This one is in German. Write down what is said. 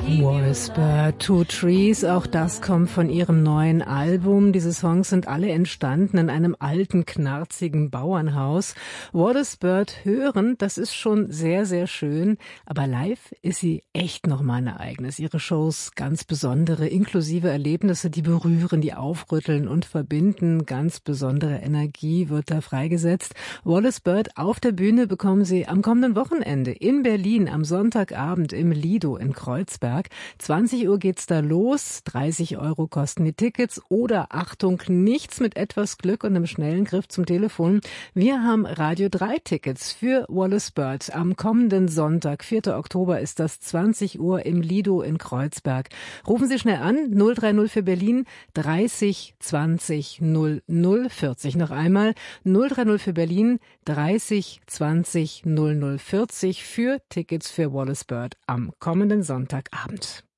Wallace Bird, Two Trees, auch das kommt von ihrem neuen Album. Diese Songs sind alle entstanden in einem alten, knarzigen Bauernhaus. Wallace Bird hören, das ist schon sehr, sehr schön, aber live ist sie echt nochmal ein Ereignis. Ihre Shows ganz besondere, inklusive Erlebnisse, die berühren, die aufrütteln und verbinden. Ganz besondere Energie wird da freigesetzt. Wallace Bird auf der Bühne bekommen Sie am kommenden Wochenende in Berlin am Sonntagabend im Lido in Kreuzberg. 20 Uhr geht's da los, 30 € kosten die Tickets oder Achtung, nichts mit etwas Glück und einem schnellen Griff zum Telefon. Wir haben Radio 3 Tickets für Wallace Bird. Am kommenden Sonntag, 4. Oktober, ist das 20 Uhr im Lido in Kreuzberg. Rufen Sie schnell an, 030 für Berlin, 30 20 00 40. Noch einmal, 030 für Berlin, 30 20 00 40 für Tickets für Wallace Bird am kommenden Sonntagabend.